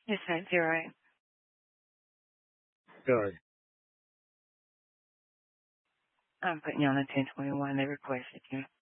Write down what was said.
Yes, ma'am. You're right. Sorry. I'm putting you on the 1021. They requested you.